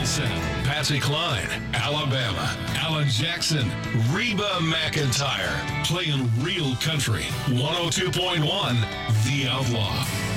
Robinson, Patsy Cline, Alabama, Alan Jackson, Reba McEntire, playing real country. 102.1 The Outlaw.